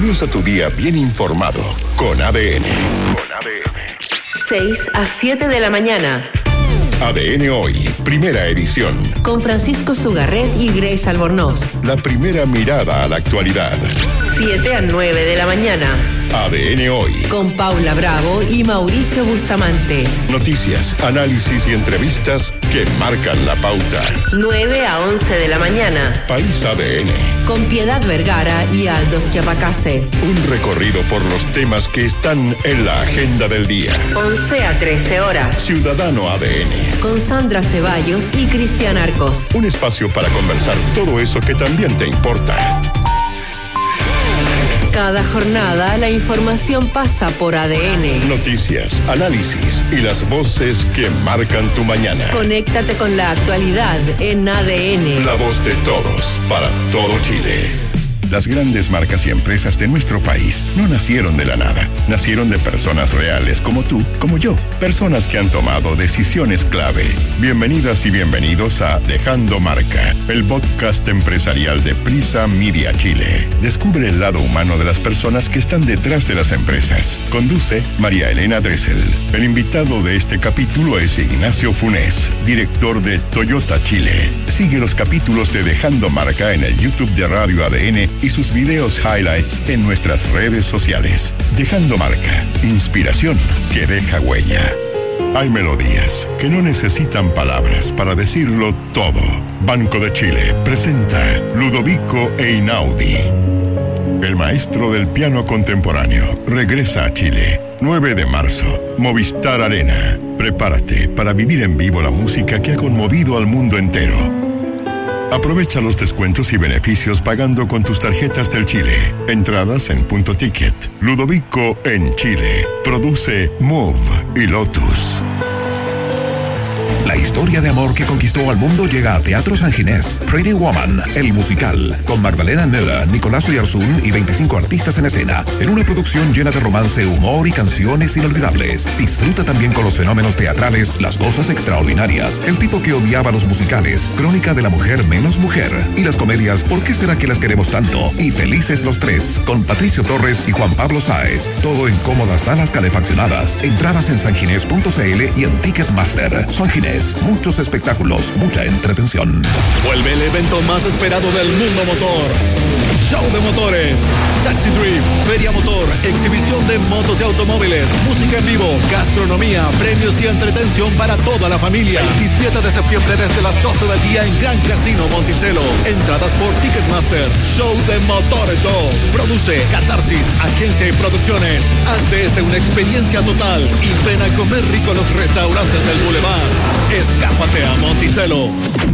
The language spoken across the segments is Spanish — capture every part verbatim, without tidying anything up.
Comienza tu día bien informado con A D N. Con A D N. seis a siete de la mañana. A D N Hoy, primera edición. Con Francisco Sugarret y Grace Albornoz. La primera mirada a la actualidad. siete a nueve de la mañana. A D N Hoy. Con Paula Bravo y Mauricio Bustamante. Noticias, análisis y entrevistas que marcan la pauta. nueve a once de la mañana. País A D N. Con Piedad Vergara y Aldo Schiapacase. Un recorrido por los temas que están en la agenda del día. once a trece horas. Ciudadano A D N. Con Sandra Ceballos y Cristian Arcos. Un espacio para conversar todo eso que también te importa. Cada jornada la información pasa por A D N. Noticias, análisis y las voces que marcan tu mañana. Conéctate con la actualidad en A D N. La voz de todos, para todo Chile. Las grandes marcas y empresas de nuestro país no nacieron de la nada. Nacieron de personas reales como tú, como yo. Personas que han tomado decisiones clave. Bienvenidas y bienvenidos a Dejando Marca, el podcast empresarial de Prisa Media Chile. Descubre el lado humano de las personas que están detrás de las empresas. Conduce María Elena Dressel. El invitado de este capítulo es Ignacio Funes, director de Toyota Chile. Sigue los capítulos de Dejando Marca en el YouTube de Radio A D N y sus videos highlights en nuestras redes sociales. Dejando Marca, inspiración que deja huella. Hay melodías que no necesitan palabras para decirlo todo. Banco de Chile presenta Ludovico Einaudi. El maestro del piano contemporáneo regresa a Chile. nueve de marzo, Movistar Arena. Prepárate para vivir en vivo la música que ha conmovido al mundo entero. Aprovecha los descuentos y beneficios pagando con tus tarjetas del Chile. Entradas en Punto Ticket. Ludovico en Chile. Produce Move y Lotus. La historia de amor que conquistó al mundo llega a Teatro San Ginés. Pretty Woman, el musical, con Magdalena Müller, Nicolás Oyarzún y veinticinco artistas en escena, en una producción llena de romance, humor y canciones inolvidables. Disfruta también con los fenómenos teatrales, las cosas extraordinarias, el tipo que odiaba los musicales, Crónica de la mujer menos mujer, y las comedias ¿Por qué será que las queremos tanto? Y Felices los tres, con Patricio Torres y Juan Pablo Sáez. Todo en cómodas salas calefaccionadas. Entradas en sanginés punto c l y en Ticketmaster. San Ginés. Muchos espectáculos, mucha entretención. Vuelve el evento más esperado del mundo motor. Show de motores, Taxi Drift, Feria Motor, exhibición de motos y automóviles, música en vivo, gastronomía, premios y entretención para toda la familia. veintisiete de septiembre desde las doce del día en Gran Casino Monticello. Entradas por Ticketmaster. Show de Motores dos. Produce Catarsis, agencia y producciones. Haz de este una experiencia total y ven a comer rico en los restaurantes del Boulevard. Escápate a Monticello.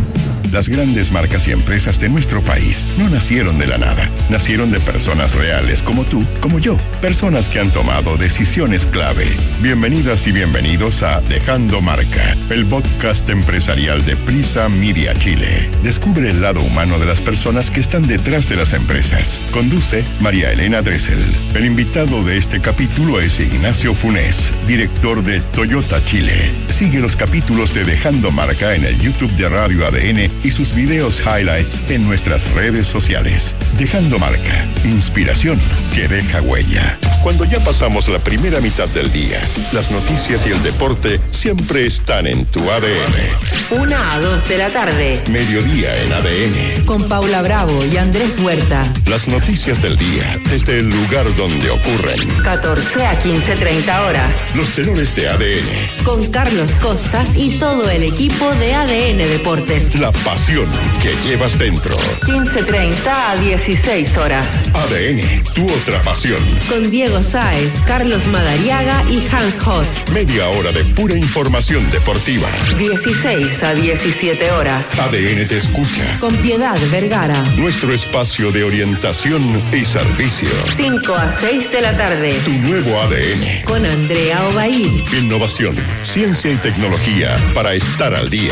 Las grandes marcas y empresas de nuestro país no nacieron de la nada. Nacieron de personas reales como tú, como yo. Personas que han tomado decisiones clave. Bienvenidas y bienvenidos a Dejando Marca, el podcast empresarial de Prisa Media Chile. Descubre el lado humano de las personas que están detrás de las empresas. Conduce María Elena Dressel. El invitado de este capítulo es Ignacio Funes, director de Toyota Chile. Sigue los capítulos de Dejando Marca en el YouTube de Radio A D N y sus videos highlights en nuestras redes sociales. Dejando Marca, inspiración que deja huella. Cuando ya pasamos la primera mitad del día, las noticias y el deporte siempre están en tu A D N. una a dos de la tarde. Mediodía en A D N. Con Paula Bravo y Andrés Huerta. Las noticias del día desde el lugar donde ocurren. catorce a quince treinta horas. Los tenores de A D N. Con Carlos Costas y todo el equipo de A D N Deportes. La pasión que llevas dentro. quince treinta a dieciséis horas. A D N, tu otra pasión. Con Diego Sáez, Carlos Madariaga y Hans Hot. Media hora de pura información deportiva. dieciséis a diecisiete horas. A D N te escucha. Con Piedad Vergara. Nuestro espacio de orientación y servicio. cinco a seis de la tarde. Tu nuevo A D N. Con Andrea Obaid. Innovación, ciencia y tecnología para estar al día.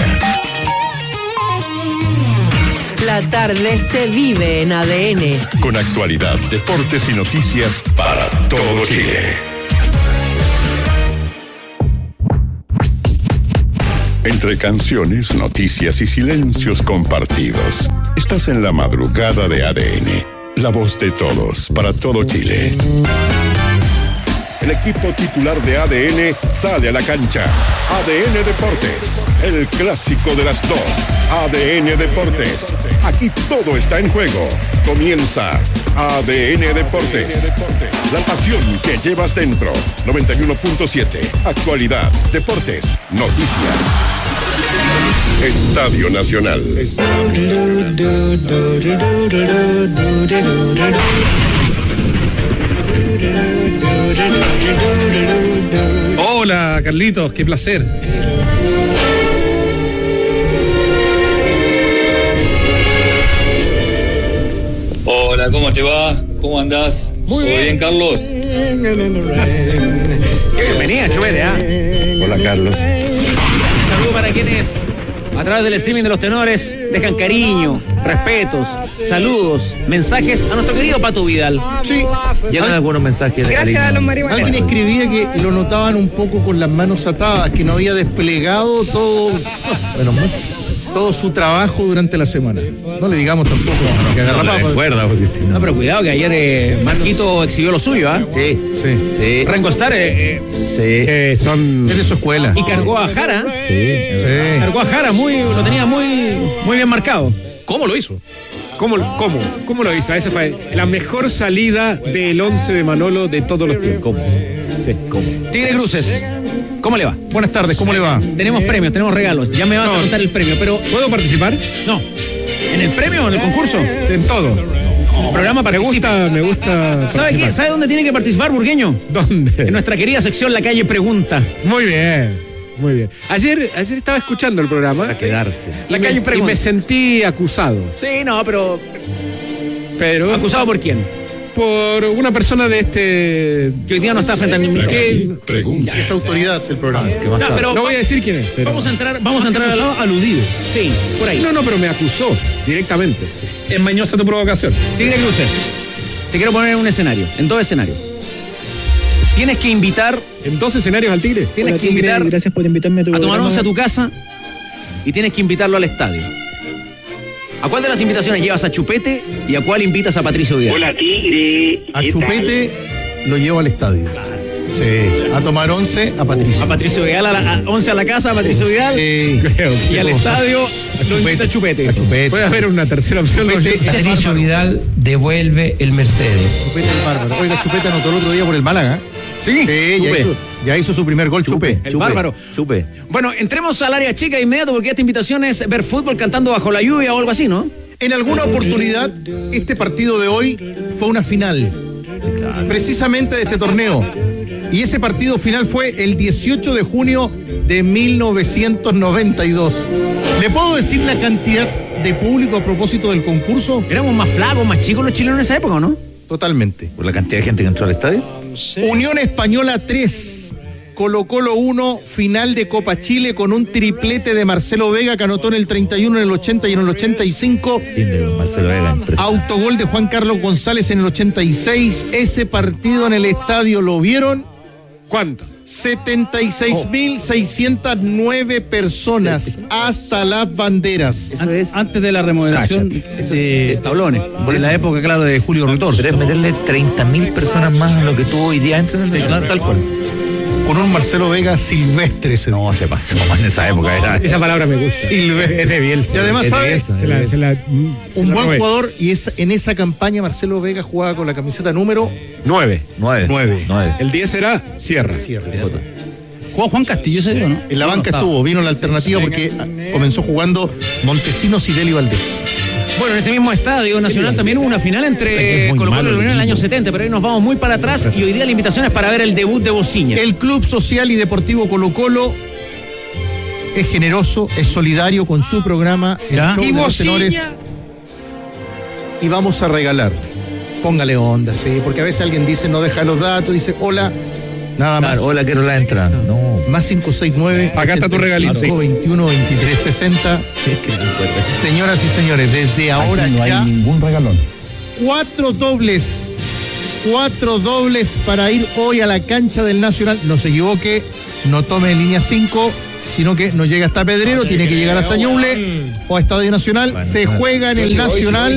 La tarde se vive en A D N. Con actualidad, deportes y noticias para todo Chile. Entre canciones, noticias y silencios compartidos, estás en la madrugada de A D N. la voz de todos, para todo Chile. El equipo titular de A D N sale a la cancha. A D N Deportes, el clásico de las dos. A D N Deportes, aquí todo está en juego. Comienza A D N Deportes, la pasión que llevas dentro. noventa y uno punto siete, actualidad, deportes, noticias. Estadio Nacional. Hola, Carlitos, qué placer. Hola, ¿cómo te va? ¿Cómo andás? Muy ¿Todo bien. bien, Carlos? Bienvenida, Chupete, ¿eh? Hola, Carlos. Saludo para quienes a través del streaming de los tenores dejan cariño, respetos, saludos, mensajes a nuestro querido Pato Vidal. Sí, Llegan algunos mensajes de gracias cariño. a los marihuaneros. Alguien escribía que lo notaban un poco con las manos atadas, que no había desplegado todo, Bueno, muy- todo su trabajo durante la semana. No le digamos tampoco que agarra no la papas. recuerda, porque si No, no. pero cuidado que ayer eh, Marquito exhibió lo suyo, ¿ah? Sí, Sí, sí, Rengo Starr eh, eh, sí. Eh, son. es de su escuela. y cargó a Jara. Sí. Sí. Cargó a Jara, muy, lo tenía muy, muy bien marcado. ¿Cómo lo hizo? ¿Cómo, cómo? ¿Cómo lo hizo? Esa fue la mejor salida del once de Manolo de todos los tiempos. ¿Cómo? Sí. ¿Cómo? Tigre Cruces, ¿cómo le va? Buenas tardes, ¿cómo le va? Tenemos premios, tenemos regalos. Ya me vas a No. contar el premio, pero ¿Puedo participar? no. ¿En el premio o en el concurso? En todo. El programa Me participa. gusta, me gusta. ¿Sabe, qué? participar. ¿Sabe dónde tiene que participar, Burgueño? En ¿Dónde? nuestra querida sección La Calle Pregunta. Muy bien, muy bien. Ayer, ayer estaba escuchando el programa. A quedarse. y La me- calle y pregunta. me sentí acusado. Sí, no, pero Pero. ¿acusado por quién? Por una persona de este. Que hoy día no está frente al micrófono. Que, Pregunta. Es autoridad del programa. ¿Qué más No, sabe? pero no voy a decir quién es. Pero... vamos a entrar, vamos a entrar a la... aludido. Sí, por ahí. No, no, pero me acusó directamente. Es mañosa tu provocación. Tigre Cruces, te quiero poner en un escenario, en dos escenarios. Tienes que invitar, En dos escenarios al Tigre. tienes Hola, que Tigre, invitar gracias por invitarme a tu a tomar programa. once a tu casa y tienes que invitarlo al estadio. ¿A cuál de las invitaciones llevas a Chupete y a cuál invitas a Patricio Vidal? Hola Tigre. A ¿qué Chupete lo llevo al estadio. Sí, a tomar once a Patricio. A Patricio Vidal, a la, a once a la casa, a Patricio Vidal, Sí. Creo que- y al estadio lo invita a Chupete. A Chupete. Puede haber una tercera opción. Chupete, ¿no? Patricio Vidal devuelve el Mercedes. Chupete el bárbaro. Oiga, Chupete anotó el otro día por el Málaga. Sí, Sí, ya Chupe. hizo, ya hizo su primer gol, Chupe. El bárbaro. Chupe. Bueno, entremos al área chica de inmediato porque esta invitación es ver fútbol cantando bajo la lluvia o algo así, ¿no? En alguna oportunidad, este partido de hoy fue una final, precisamente de este torneo. Y ese partido final fue el dieciocho de junio de mil novecientos noventa y dos. ¿Le puedo decir la cantidad de público a propósito del concurso? Éramos más flacos, más chicos los chilenos en esa época, ¿o no? Totalmente. ¿Por la cantidad de gente que entró al estadio? Unión Española tres, Colo Colo uno, final de Copa Chile con un triplete de Marcelo Vega que anotó en el treinta y uno, en el ochenta y en el ochenta y cinco. Tiene don Marcelo Vega, impresionante. Autogol de Juan Carlos González en el ochenta y seis. Ese partido en el estadio lo vieron ¿Cuánto? setenta y seis mil seiscientos nueve personas hasta las banderas. Eso es. Antes de la remodelación Cállate. de Tablones. de la época, claro, de Julio Rutor. Pero es meterle treinta mil personas más a lo que tuvo hoy día entre Nacional. Tal cual. Con un Marcelo Vega silvestre ese día. No, se pasó en esa época. Era, Esa palabra me gusta. Silvestre. Es de Bielsa. Y además, Es de ¿sabe? Bielsa. Se la- se la- se Un la buen robé. jugador y esa- en esa campaña Marcelo Vega jugaba con la camiseta número Nueve. nueve. Nueve. Nueve. El diez era Sierra. Sierra. Jugó Juan Castillo ese día, ¿no? En la banca estuvo, vino la alternativa porque ah, comenzó jugando Montesinos y Deli Valdés. Bueno, en ese mismo estadio nacional también hubo una final entre Colo Colo y la Unión en el año setenta, pero ahí nos vamos muy para atrás y hoy día la invitación es para ver el debut de Bociña. El Club Social y Deportivo Colo Colo es generoso, es solidario con su programa, el Ya. show Y de los Bociña. tenores. Y vamos a regalar. Póngale onda, sí, porque a veces alguien dice no deja los datos, dice hola, nada más. Claro, hola, quiero la entrada. No. Más cinco seis nueve. Acá está tu regalito. veintiuno veintitrés sesenta. Es que no recuerdo. Señoras y señores, desde ahora ya ningún regalón. cuatro dobles. Cuatro dobles para ir hoy a la cancha del Nacional. No se equivoque, no tome línea cinco, sino que no llega hasta Pedrero, no, tiene que llegar hasta Ñuble o a Estadio Nacional. Bueno, se juega en el si Nacional.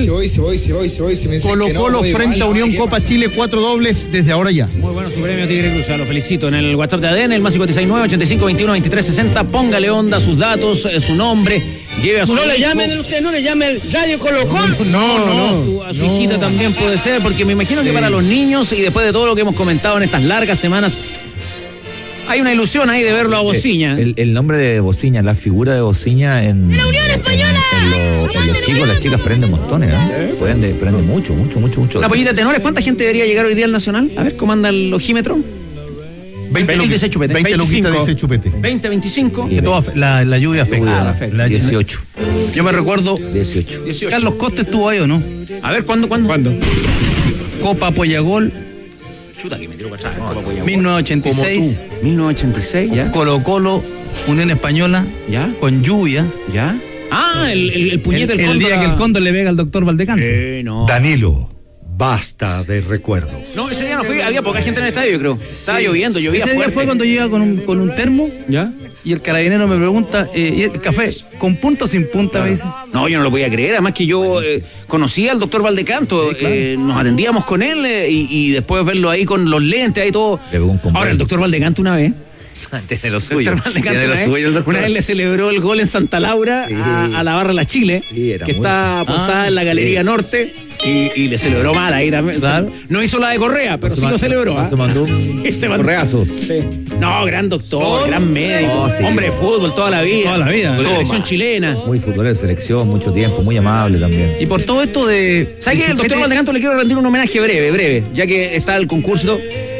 Colo Colo frente a Unión Copa Chile, cuatro dobles desde ahora ya. Muy bueno su premio, Tigre Cruz, lo felicito. En el WhatsApp de A D N, el más cincuenta y seis nueve, ochenta y cinco, veintiuno, veintitrés, sesenta, póngale onda, sus datos, su nombre, lleve a su No hijo. le llamen usted, no le llame el Radio Colo Colo. No, no, no, no. A su, a su no. hijita también puede ser, porque me imagino que sí. Para los niños y después de todo lo que hemos comentado en estas largas semanas, hay una ilusión ahí de verlo a Bociña. El, el nombre de Bociña, la figura de Bociña en, ¡La Unión Española! en, en, lo, en los chicos, las chicas prenden montones, ¿eh? Prende, prende mucho, mucho, mucho, mucho. La pollita de tenores, ¿cuánta gente debería llegar hoy día al Nacional? A ver, ¿cómo anda el ojímetro? veinte, veinte, dice Chupete. veinte luquitas dice Chupete. veinte, veinticinco. Que todo, la, la lluvia afecta. Ah, afecta. dieciocho. Yo me recuerdo. dieciocho. dieciocho. Carlos Costa estuvo ahí, ¿o no? A ver, ¿cuándo? ¿Cuándo? ¿Cuándo? Copa Pollagol. Chuta, que me tiro para atrás. No, mil novecientos ochenta y seis. mil novecientos ochenta y seis, ya. Colo Colo, Unión Española. Ya. Con lluvia. Ya. Ah, el, el, el puñete del El, el día a... que el cóndor le pega al doctor Valdecanto. Eh, no. Danilo, basta de recuerdos. No, ese día no fui, había poca gente en el estadio, yo creo. Estaba sí. lloviendo, llovía Ese fuerte. día fue cuando yo iba con un, con un termo. ¿Ya? Y el carabinero me pregunta, eh, ¿y el café con punta o sin punta? Me dice. No, yo no lo podía creer, además que yo eh, conocía al doctor Valdecanto, sí, claro. eh, nos atendíamos con él eh, y, y después verlo ahí con los lentes, ahí todo. Ahora, el doctor Valdecanto una vez. Tiene lo suyo. Tiene lo suyo el doctor. Una vez le celebró el gol en Santa Laura sí. a, a la Barra La Chile, sí, que está apostada ah, en la Galería sí. Norte. Y, y le celebró mal ahí también. Claro. No hizo la de Correa, pero sí lo celebró. ¿Ah? Se mandó un sí, se mandó. correazo. Sí. No, gran doctor, gran médico, oh, sí. hombre de fútbol toda la vida. Toda la vida. De la selección chilena. Muy futbolero de selección, mucho tiempo, muy amable también. Y por todo esto de... ¿Sabes qué? El doctor Valdecanto le quiero rendir un homenaje breve, breve, ya que está el concurso.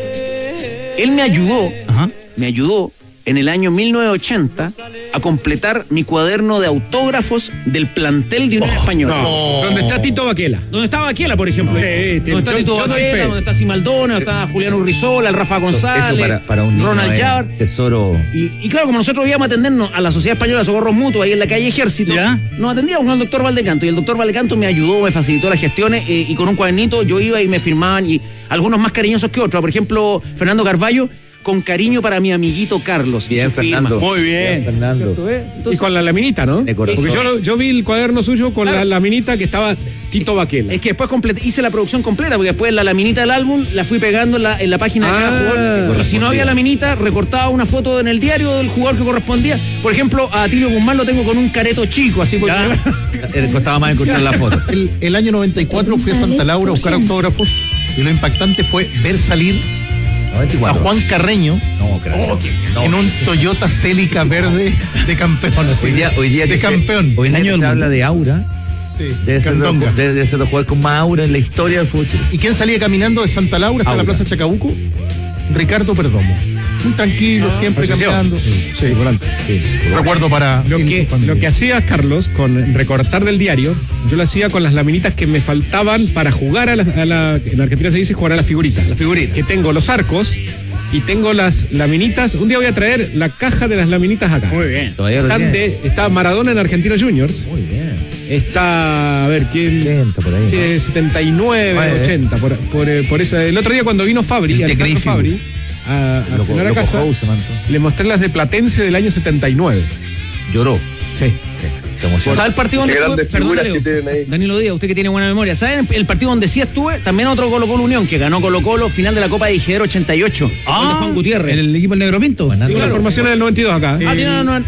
Él me ayudó, Ajá. me ayudó en el año mil novecientos ochenta a completar mi cuaderno de autógrafos del plantel de Unión oh, Española. No. Donde está Tito Baquela. Donde está Baquela, por ejemplo. Sí, donde está Tito Baquela, donde está Simaldona, donde está Julián Urrizola, el Rafa González, eso para, para un niño Ronald Javar. Tesoro. Y, y claro, como nosotros íbamos a atendernos a la Sociedad Española de Socorros Mutuos ahí en la calle Ejército, ¿ya? Nos atendíamos con el doctor Valdecanto. Y el doctor Valdecanto me ayudó, me facilitó las gestiones eh, y con un cuadernito yo iba y me firmaban, y algunos más cariñosos que otros. Por ejemplo, Fernando Carballo, con cariño para mi amiguito Carlos. Bien, Fernando. Muy bien. bien Fernando. Entonces, y con la laminita, ¿no? Porque yo, yo vi el cuaderno suyo con claro. la laminita que estaba Tito Baquela. Es que después completé, hice la producción completa, porque después la laminita del álbum la fui pegando en la, en la página de cada ah, jugador. Y si no había laminita, recortaba una foto en el diario del jugador que correspondía. Por ejemplo, a Tilio Guzmán lo tengo con un careto chico, así porque... Le costaba más encontrar la foto. El, el año noventa y cuatro fui a Santa Laura a buscar autógrafos y lo impactante fue ver salir noventa y cuatro a Juan Carreño no, claro. oh, no, en un Toyota Celica verde de campeón. Así, hoy día, hoy día de campeón. Se, hoy en año se habla de aura. Sí, debe, ser los, debe, debe ser los jugadores con más aura en la historia del fútbol. ¿Y quién salía caminando de Santa Laura hasta aura. la Plaza Chacabuco? Ricardo Perdomo. Muy tranquilo, ah, siempre caminando. Sí, sí, volante. Sí, recuerdo para lo que, lo que hacía Carlos con recortar del diario, yo lo hacía con las laminitas que me faltaban para jugar a la, a la en Argentina se dice jugar a las figuritas. Las figuritas. Que tengo los arcos y tengo las laminitas. Un día voy a traer la caja de las laminitas acá. Muy bien. Están de, está Maradona en Argentinos Juniors. Muy bien. Está, a ver, ¿quién? ochenta por ahí. Sí, ¿no? setenta y nueve, vale, ochenta, por, por, por esa. El otro día cuando vino Fabri, Alejandro Fabri, a, a cenar a casa, le mostré las de Platense del año setenta y nueve. Lloró. Sí. sí. Se emocionó. ¿Sabe el partido donde estuve? Perdón, Leo, Danilo Díaz, usted que tiene buena memoria. ¿Sabe el partido donde sí estuve? También otro Colo Colo Unión, que ganó Colo Colo, final de la Copa de Dijero ochenta y ocho. Ah, Juan Gutiérrez. El, el equipo del Negro Pinto. Sí, claro, la formación es del noventa y dos acá. Ah, tiene la no,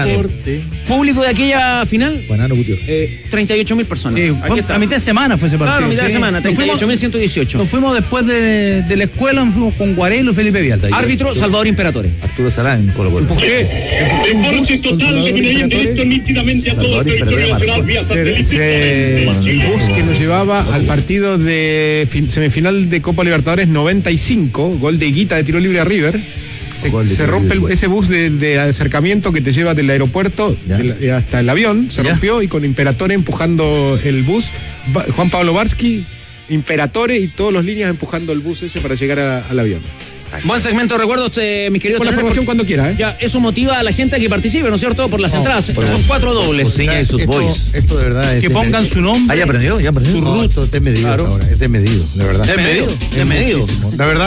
público de aquella final. Juanano Gutiérrez. Eh, treinta y ocho mil personas. Sí, fue, a mitad de semana fue ese partido. Claro, a mitad sí. de semana, treinta y ocho mil ciento dieciocho. Nos fuimos después de, de la escuela, nos fuimos con Guarelo y Felipe Vialta. Árbitro, sí. Salvador Imperatore. Arturo Salán, Colo Colo. ¿Por qué? Deporte total que viene en directo nítidamente a todo el territorio nacional vía satélite. Se, bueno, el bus que nos llevaba al partido de fin, semifinal de Copa Libertadores noventa y cinco, gol de Higuita de tiro libre a River. Se, se rompe el, ese bus de, de acercamiento que te lleva del aeropuerto de la, hasta el avión, se ¿Ya? rompió y con Imperatore empujando el bus, Juan Pablo Barsky, Imperatore y todos los líneas empujando el bus ese para llegar a, al avión. Buen segmento de recuerdos, eh, mis queridos. Con la formación porque, cuando quiera, ¿eh? Ya, eso motiva a la gente a que participe, ¿no es cierto? Por las no, entradas. Por son cuatro dobles. Bociña y sus esto, boys. Esto de verdad es que de pongan medido. su nombre. Ah, ya aprendió, ya aprendió. No, esto es de medido claro. ahora, es de medido, de verdad. ¿De medido? De medido. La verdad,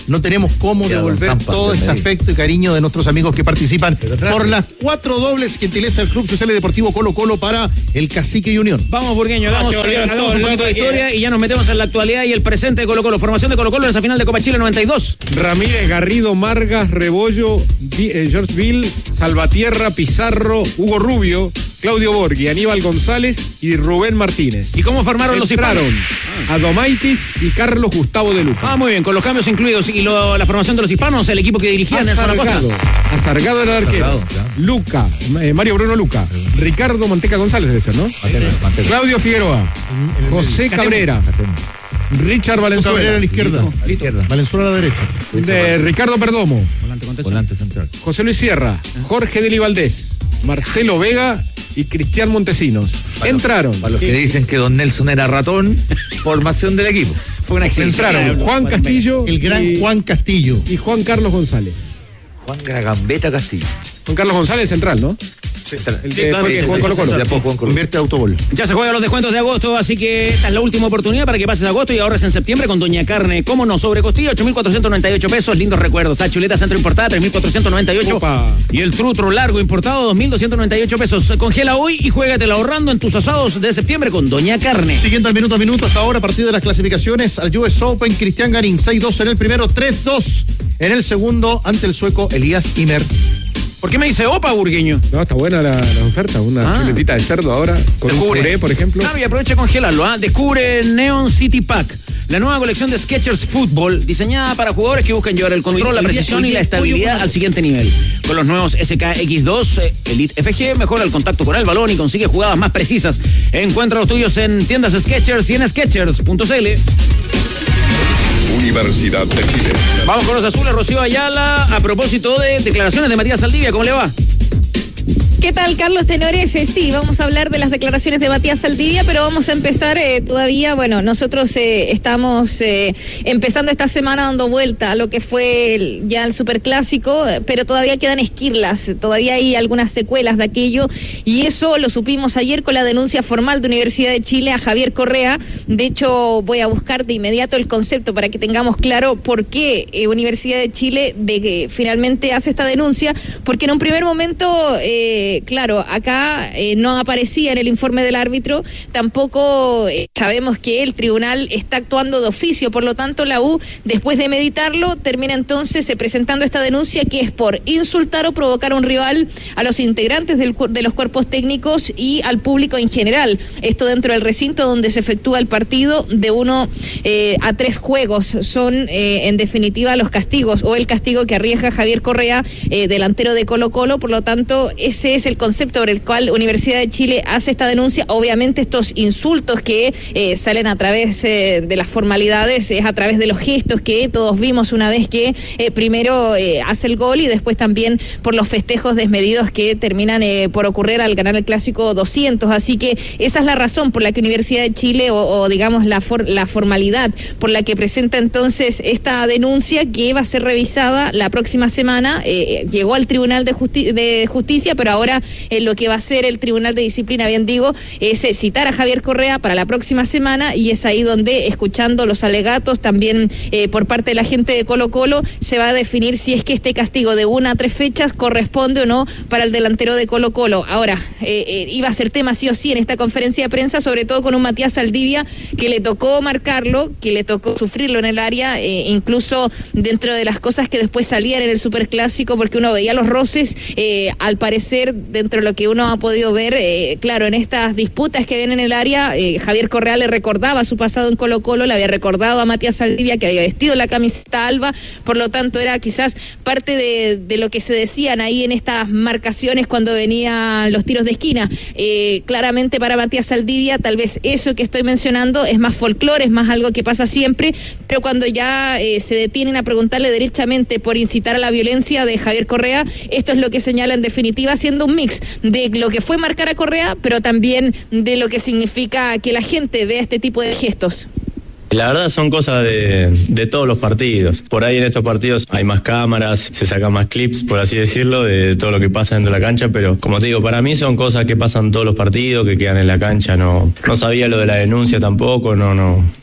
no tenemos cómo devolver todo ese afecto y cariño de nuestros amigos que participan por las cuatro dobles gentileza del Club Social y Deportivo Colo Colo para el Cacique y Unión. Vamos, Burgueño, hagamos, hagamos un poquito de historia y ya nos metemos en la actualidad y el presente de Colo Colo. Formación de Colo Colo en esa final de Copa Chile noventa y dos. Ramírez, Garrido, Margas, Rebollo, George Bill, Salvatierra, Pizarro, Hugo Rubio, Claudio Borghi, Aníbal González y Rubén Martínez. ¿Y cómo formaron los hispanos? Adomaitis y Carlos Gustavo de Luca. Ah, muy bien, con los cambios incluidos. Y lo, la formación de los hispanos, el equipo que dirigía Nelson Acosta. Azargado era el arquero. Azargado, claro. Luca, eh, Mario Bruno Luca, Ricardo Manteca González debe ser, ¿no? Manteca, Manteca. Claudio Figueroa, el, el, José el, Cabrera, Richard Valenzuela. Cabrera a la izquierda. A la izquierda. Valenzuela a la derecha. De Ricardo Perdomo. Volante, Volante central. José Luis Sierra, Jorge Deli Valdés, Marcelo Vega y Cristian Montesinos. Para Entraron. Para los que dicen que don Nelson era ratón, formación del equipo. Fue una exigencia. Entraron Juan Castillo. El gran y, Juan Castillo. Y Juan Carlos González. Juan Gambetta Castillo. Juan Carlos González central, ¿no? Sí, el que Juan Colo Colo. Convierte autogol. Ya se juegan los descuentos de agosto, así que esta es la última oportunidad para que pases agosto y ahorres en septiembre con Doña Carne. ¿Cómo no? Sobre costilla, ocho mil cuatrocientos noventa y ocho pesos. Lindos recuerdos. A chuleta centro importada, tres mil cuatrocientos noventa y ocho. Opa. Y el trutro largo importado, dos mil doscientos noventa y ocho pesos. Congela hoy y juégatela ahorrando en tus asados de septiembre con Doña Carne. Siguiente al minuto a minuto, hasta ahora, partido de las clasificaciones al U S Open. Cristian Garín, seis dos en el primero, tres dos en el segundo, ante el sueco Elías Ymer. ¿Por qué me dice opa, Burgueño? No, está buena la, la oferta. Una ah. chuletita de cerdo ahora, con Descubre. un puré, por ejemplo. Ah, y aprovecha a congelarlo. ¿ah? Descubre Neon City Pack, la nueva colección de Skechers Fútbol, diseñada para jugadores que buscan llevar el control, la precisión y la estabilidad al siguiente nivel. Con los nuevos S K X dos Elite F G, mejora el contacto con el balón y consigue jugadas más precisas. Encuentra los tuyos en tiendas Skechers y en skechers punto c l. Universidad de Chile. Vamos con los azules, Rocío Ayala. A propósito de declaraciones de Matías Saldivia, ¿cómo le va? ¿Qué tal, Carlos Tenores? Eh, sí, vamos a hablar de las declaraciones de Matías Saldivia, pero vamos a empezar eh, todavía, bueno, nosotros eh, estamos eh, empezando esta semana dando vuelta a lo que fue el, ya el superclásico, pero todavía quedan esquirlas, todavía hay algunas secuelas de aquello, y eso lo supimos ayer con la denuncia formal de Universidad de Chile a Javier Correa. De hecho, voy a buscar de inmediato el concepto para que tengamos claro por qué eh, Universidad de Chile de que finalmente hace esta denuncia, porque en un primer momento... Eh, Claro, acá eh, no aparecía en el informe del árbitro, tampoco eh, sabemos que el tribunal está actuando de oficio, por lo tanto la U, después de meditarlo, termina entonces eh, presentando esta denuncia que es por insultar o provocar a un rival, a los integrantes del, de los cuerpos técnicos y al público en general. Esto dentro del recinto donde se efectúa el partido de uno eh, a tres juegos. Son eh, en definitiva los castigos o el castigo que arriesga Javier Correa, eh, delantero de Colo Colo, por lo tanto ese es el concepto por el cual Universidad de Chile hace esta denuncia. Obviamente estos insultos que eh, salen a través eh, de las formalidades, es a través de los gestos que todos vimos una vez que eh, primero eh, hace el gol y después también por los festejos desmedidos que terminan eh, por ocurrir al ganar el Clásico doscientos. Así que esa es la razón por la que Universidad de Chile o, o digamos la, for, la formalidad por la que presenta entonces esta denuncia que va a ser revisada la próxima semana. Eh, llegó al Tribunal de, Justi- de Justicia, pero ahora eh, lo que va a hacer el Tribunal de Disciplina, bien digo, es eh, citar a Javier Correa para la próxima semana, y es ahí donde, escuchando los alegatos también eh, por parte de la gente de Colo Colo, se va a definir si es que este castigo de una a tres fechas corresponde o no para el delantero de Colo Colo. Ahora, eh, eh, iba a ser tema sí o sí en esta conferencia de prensa, sobre todo con un Matías Saldivia que le tocó marcarlo, que le tocó sufrirlo en el área, eh, incluso dentro de las cosas que después salían en el Superclásico, porque uno veía los roces, eh, al parecer dentro de lo que uno ha podido ver, eh, claro, en estas disputas que ven en el área, eh, Javier Correa le recordaba su pasado en Colo Colo, le había recordado a Matías Saldivia que había vestido la camiseta alba, por lo tanto era quizás parte de, de lo que se decían ahí en estas marcaciones cuando venían los tiros de esquina. Eh, claramente para Matías Saldivia tal vez eso que estoy mencionando es más folclore, es más algo que pasa siempre, pero cuando ya eh, se detienen a preguntarle derechamente por incitar a la violencia de Javier Correa, esto es lo que señala en definitiva, siendo un mix de lo que fue marcar a Correa, pero también de lo que significa que la gente vea este tipo de gestos. La verdad son cosas de, de todos los partidos. Por ahí en estos partidos hay más cámaras, se sacan más clips, por así decirlo, de todo lo que pasa dentro de la cancha, pero como te digo, para mí son cosas que pasan todos los partidos, que quedan en la cancha. No, no sabía lo de la denuncia tampoco, no, no.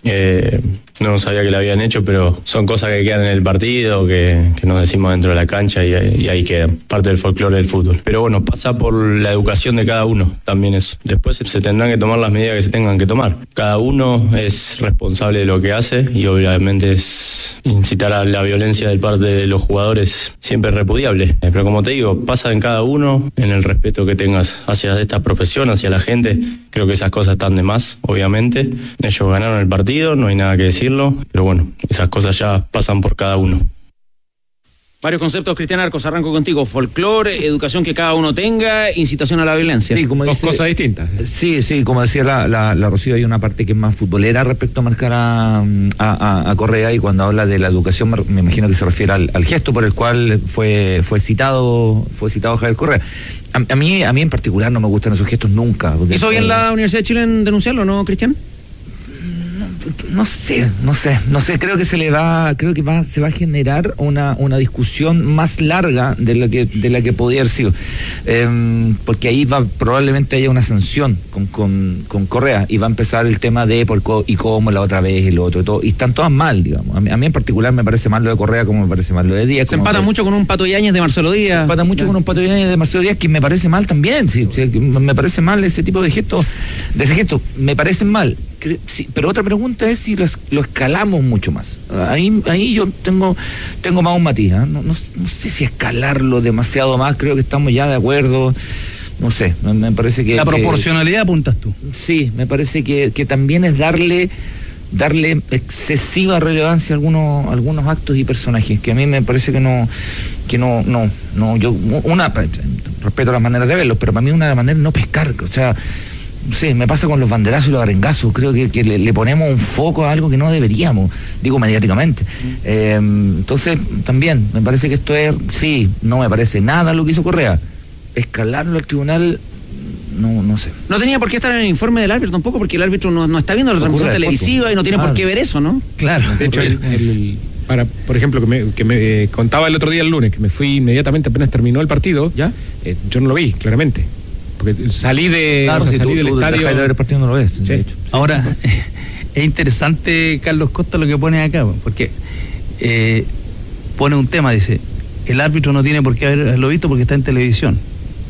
Eh, no sabía que la habían hecho, pero son cosas que quedan en el partido, que, que nos decimos dentro de la cancha y, y ahí queda parte del folclore del fútbol. Pero bueno, pasa por la educación de cada uno, también eso. Después se tendrán que tomar las medidas que se tengan que tomar. Cada uno es responsable de lo que hace y obviamente es incitar a la violencia del parte de los jugadores siempre repudiable. Pero como te digo, pasa en cada uno, en el respeto que tengas hacia esta profesión, hacia la gente. Creo que esas cosas están de más, obviamente. Ellos ganaron el partido, no hay nada que decir. Pero bueno, esas cosas ya pasan por cada uno. Varios conceptos, Cristian Arcos, arranco contigo. Folclore, educación que cada uno tenga, incitación a la violencia. Sí, como Dos dice, cosas distintas. Sí, sí, como decía la, la, la Rocío, hay una parte que es más futbolera respecto a marcar a, a, a Correa, y cuando habla de la educación me, me imagino que se refiere al, al gesto por el cual fue, fue citado fue citado Javier Correa. A, a, mí, a mí en particular no me gustan esos gestos nunca. ¿Hizo bien la Universidad de Chile en denunciarlo, no, Cristian? No sé, no sé, no sé, creo que se le va, creo que va, se va a generar una, una discusión más larga de la que, de la que podía haber sido, eh, porque ahí va, probablemente haya una sanción con, con, con Correa, y va a empezar el tema de por co, y cómo la otra vez y lo otro, y todo, y están todas mal, digamos. A mí, a mí en particular me parece mal lo de Correa, como me parece mal lo de Díaz. Se empata mucho con un Pato Yáñez de Marcelo Díaz. Se empata mucho con un Pato Yáñez de Marcelo Díaz, que me parece mal también, sí, sí, me parece mal ese tipo de gestos, de ese gesto, me parecen mal. Sí, pero otra pregunta es si lo, lo escalamos mucho más. Ahí, ahí yo tengo, tengo más un matiz, ¿eh? no, no, no sé si escalarlo demasiado más, creo que estamos ya de acuerdo. No sé, me, me parece que... La que, proporcionalidad apuntas tú. Sí, me parece que, que también es darle darle excesiva relevancia a algunos, algunos actos y personajes, que a mí me parece que no, que no, no, no, yo, una, respeto las maneras de verlos, pero para mí una manera no pescar, o sea, sí, me pasa con los banderazos y los arengazos, creo que, que le, le ponemos un foco a algo que no deberíamos, digo mediáticamente. Mm. Eh, entonces, también, me parece que esto es, sí, no me parece nada lo que hizo Correa. Escalarlo al tribunal, no, no sé. No tenía por qué estar en el informe del árbitro tampoco, porque el árbitro no, no está viendo la transmisión televisiva y no tiene claro. por qué ver eso, ¿no? Claro. De hecho, el, el, para, por ejemplo, que me, que me eh, contaba el otro día, el lunes, que me fui inmediatamente apenas terminó el partido, ¿ya? Eh, yo no lo vi, claramente. Porque salí de claro, o sea, si salí tú, del tú estadio. De ver el partido no lo ves. Sí. Ahora, es interesante, Carlos Costa, lo que pone acá, porque eh, pone un tema, dice, el árbitro no tiene por qué haberlo visto porque está en televisión.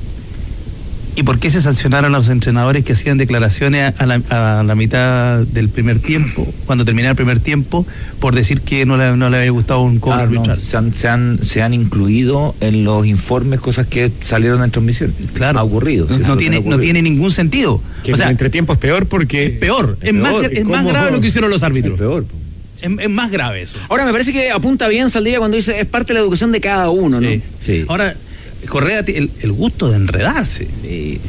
¿Y por qué se sancionaron a los entrenadores que hacían declaraciones a la, a la mitad del primer tiempo, cuando terminaba el primer tiempo, por decir que no le, no le había gustado un cobro claro, arbitral? No, se, han, se, han, se han incluido en los informes cosas que salieron en transmisión. Claro. Ha ocurrido. No, no, tiene, ocurrido. no tiene ningún sentido. Que o sea, el entretiempo es peor porque... Es peor. Es, es, peor. Más, es más grave lo que hicieron los árbitros. Es peor. Es, es más grave eso. Ahora, me parece que apunta bien Saldivia cuando dice es parte de la educación de cada uno, ¿no? Sí. sí. Ahora... Correa, el, el gusto de enredarse. Sí,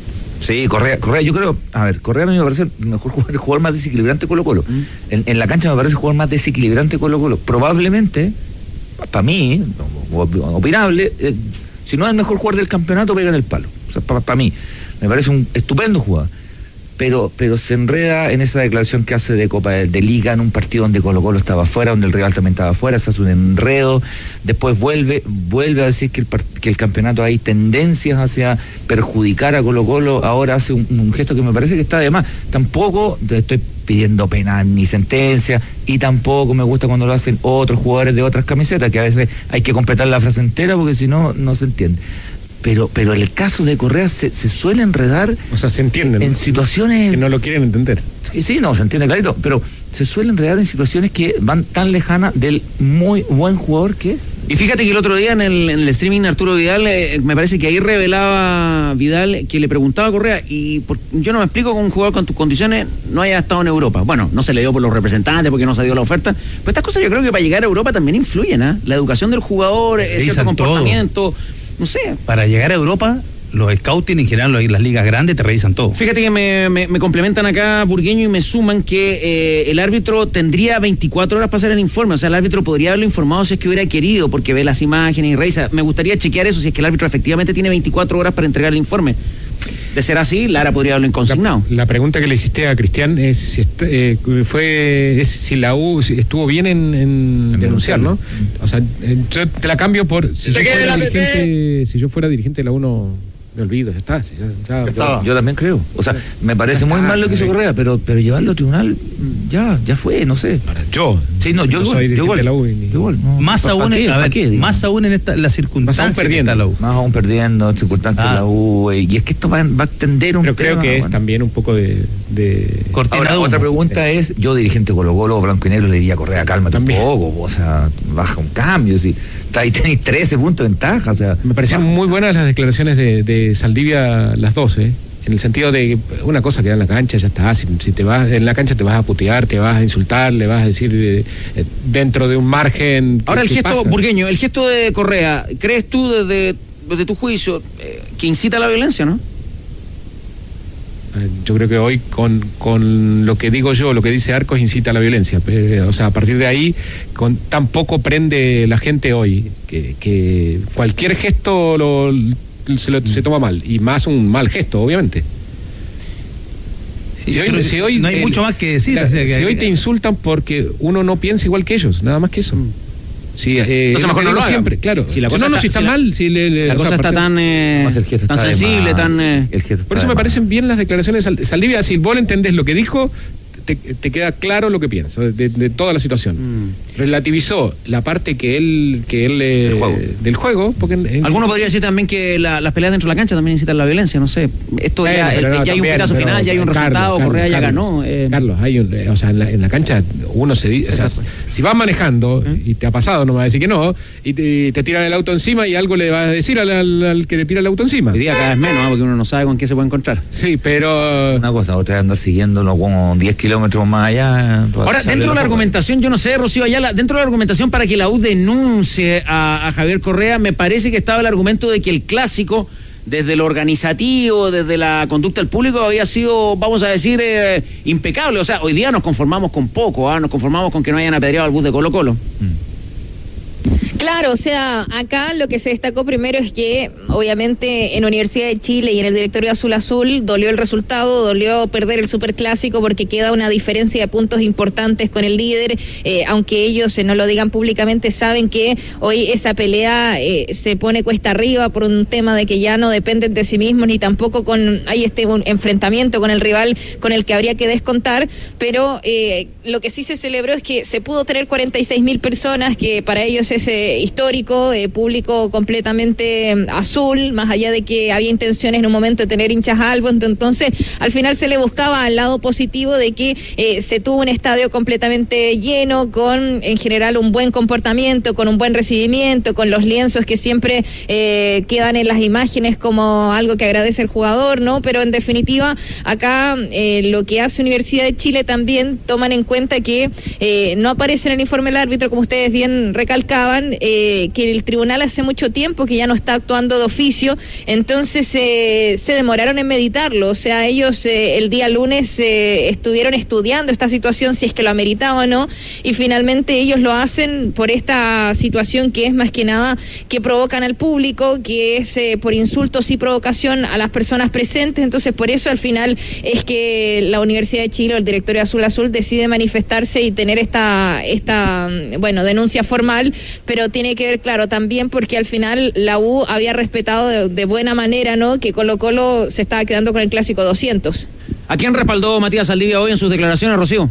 sí Correa, Correa, yo creo, a ver, Correa a mí me parece el mejor jugador, el jugador más desequilibrante Colo Colo. Mm. En, en la cancha me parece el jugador más desequilibrante Colo Colo. Probablemente, para mí, opinable, eh, si no es el mejor jugador del campeonato, pega en el palo. O sea, para pa mí, me parece un estupendo jugador. Pero, pero se enreda en esa declaración que hace de Copa de, de Liga en un partido donde Colo Colo estaba afuera, donde el rival también estaba afuera, se hace un enredo, después vuelve, vuelve a decir que el, que el campeonato hay tendencias hacia perjudicar a Colo Colo, ahora hace un, un gesto que me parece que está de más. Tampoco estoy pidiendo pena ni sentencia, y tampoco me gusta cuando lo hacen otros jugadores de otras camisetas, que a veces hay que completar la frase entera porque si no, no se entiende. Pero, pero el caso de Correa se, se suele enredar. O sea, se entienden. En situaciones. Que no lo quieren entender. Sí, sí, no, se entiende clarito. Pero se suele enredar en situaciones que van tan lejanas del muy buen jugador que es. Y fíjate que el otro día en el, en el streaming de Arturo Vidal, eh, me parece que ahí revelaba Vidal que le preguntaba a Correa, y por, yo no me explico cómo un jugador con tus condiciones no haya estado en Europa. Bueno, no se le dio por los representantes porque no se dio la oferta. Pero estas cosas yo creo que para llegar a Europa también influyen, ¿eh? La educación del jugador, cierto comportamiento. Todo. No sé. Para llegar a Europa, los scouting en general, las ligas grandes te revisan todo. Fíjate que me, me, me complementan acá, Burgueño, y me suman que eh, el árbitro tendría veinticuatro horas para hacer el informe. O sea, el árbitro podría haberlo informado si es que hubiera querido, porque ve las imágenes y revisa. Me gustaría chequear eso, si es que el árbitro efectivamente tiene veinticuatro horas para entregar el informe. De ser así, Lara podría haberlo inconsignado. La, la pregunta que le hiciste a Cristian es si est, eh, fue es si la U si estuvo bien en, en, en denunciar, ¿no? O sea, eh, yo te la cambio por si yo, fuera dirigente, si yo fuera dirigente de la U no, me olvido, ya está. Sí, ya, ya, yo, yo también creo. O sea, me parece muy mal lo que hizo Correa, pero, pero llevarlo a tribunal, ya, ya fue, no sé. Para yo. Sí, no, yo, no igual, yo igual. Yo igual. No, más aún, qué, a ver, qué, más aún en esta, la circunstancia. Más aún perdiendo. La U. Más aún perdiendo, circunstancias de ah. la U. Y es que esto va, va a extender un Pero tema, creo que bueno. es también un poco de... de... Ahora, otra pregunta sí. es, yo dirigente Colo Colo, blanco y negro, le diría a Correa, cálmate un poco, o sea, baja un cambio, si ahí tenéis trece puntos de ventaja, o sea... Me parecieron muy buenas las declaraciones de, de Saldivia las dos, ¿eh? En el sentido de una cosa queda en la cancha, ya está, si, si te vas en la cancha te vas a putear, te vas a insultar, le vas a decir eh, dentro de un margen... Ahora el gesto, pasa. Burgueño, el gesto de Correa, ¿crees tú desde, desde tu juicio eh, que incita a la violencia, no? Yo creo que hoy con, con lo que digo yo, lo que dice Arcos incita a la violencia. O sea, a partir de ahí con, tampoco prende la gente hoy, que, que cualquier gesto lo, se, lo, se toma mal, y más un mal gesto, obviamente. Sí, si hoy, si hoy, no hay el, mucho más que decir. La, o sea, que, si hoy te insultan porque uno no piensa igual que ellos, nada más que eso. Sí, eh, entonces mejor no lo haga. Siempre, claro. Si, si la cosa no, no, está, si está si mal, la, si le, le, la cosa sea, está tan, eh, tan sensible, tan... Eh, por eso me parecen bien las declaraciones de Saldivia. Si vos entendés lo que dijo, te, te queda claro lo que piensa de, de toda la situación. Mm. Relativizó la parte que él, que él eh, juego. del juego. Porque en, en Alguno podría decir también que la, las peleas dentro de la cancha también incitan la violencia, no sé. Esto bueno, ya, el, no, ya también, hay un pitazo final, ya hay un Carlos, resultado, Carlos, Correa Carlos, ya ganó. Eh. Carlos, hay un, o sea, en la, en la cancha uno se dice, o sea, si vas manejando ¿Eh? y te ha pasado, no me vas a decir que no, y te, te tiran el auto encima y algo le vas a decir al, al, al que te tira el auto encima. Hoy día cada vez menos, ¿no? Porque uno no sabe con qué se puede encontrar. Sí, pero... Una cosa, otra anda siguiéndolo como diez kilómetros más allá. Ahora, dentro de la argumentación, yo no sé, Rocío Ayala, dentro de la argumentación para que la U denuncie a, a Javier Correa, me parece que estaba el argumento de que el clásico, desde lo organizativo, desde la conducta del público, había sido, vamos a decir, eh, impecable. O sea, hoy día nos conformamos con poco, ¿eh? Nos conformamos con que no hayan apedreado al bus de Colo Colo. Mm. Claro, o sea, acá lo que se destacó primero es que obviamente en Universidad de Chile y en el directorio Azul Azul dolió el resultado, dolió perder el superclásico porque queda una diferencia de puntos importantes con el líder, eh, aunque ellos eh, no lo digan públicamente, saben que hoy esa pelea eh, se pone cuesta arriba por un tema de que ya no dependen de sí mismos ni tampoco con hay este un enfrentamiento con el rival con el que habría que descontar, pero eh, lo que sí se celebró es que se pudo tener cuarenta y seis mil personas, que para ellos es eh, histórico, eh, público completamente eh, azul, más allá de que había intenciones en un momento de tener hinchas albo, entonces al final se le buscaba al lado positivo de que eh, se tuvo un estadio completamente lleno, con en general un buen comportamiento, con un buen recibimiento, con los lienzos que siempre eh, quedan en las imágenes como algo que agradece el jugador, ¿no? Pero en definitiva, acá eh, lo que hace Universidad de Chile también toman en cuenta que eh, no aparece en el informe del árbitro, como ustedes bien recalcaban, Eh, que el tribunal hace mucho tiempo que ya no está actuando de oficio, entonces eh, se demoraron en meditarlo, o sea, ellos eh, el día lunes eh, estuvieron estudiando esta situación, si es que lo ameritaba o no, y finalmente ellos lo hacen por esta situación que es más que nada que provocan al público, que es eh, por insultos y provocación a las personas presentes, entonces por eso al final es que la Universidad de Chile o el directorio Azul Azul decide manifestarse y tener esta, esta bueno, denuncia formal, pero tiene que ver, claro, también porque al final la U había respetado de, de buena manera, ¿no?, que Colo Colo se estaba quedando con el clásico doscientos. ¿A quién respaldó Matías Saldivia hoy en sus declaraciones, Rocío?